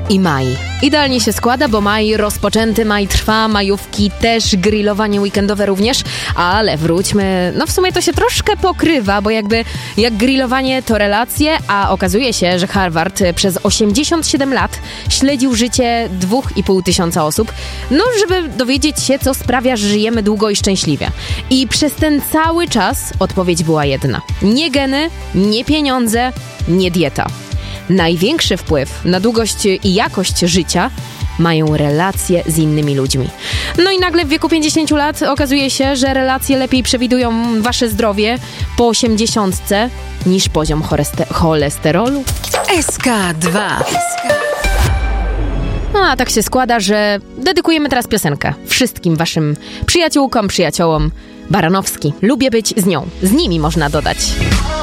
i maj. Idealnie się składa, bo maj rozpoczęty, maj trwa, majówki też, grillowanie weekendowe również, ale wróćmy, w sumie to się troszkę pokrywa, bo jak grillowanie to relacje, a okazuje się, że Harvard przez 87 lat śledził życie 2500 osób, żeby dowiedzieć się, co sprawia, że żyjemy długo i szczęśliwie. I przez ten cały czas odpowiedź była jedna. Nie geny, nie pieniądze, nie dieta. Największy wpływ na długość i jakość życia mają relacje z innymi ludźmi. I nagle w wieku 50 lat okazuje się, że relacje lepiej przewidują wasze zdrowie po 80 niż poziom cholesterolu. SK2. A tak się składa, że dedykujemy teraz piosenkę wszystkim waszym przyjaciółkom, przyjaciołom. Baranowski. Lubię być z nią. Z nimi można dodać.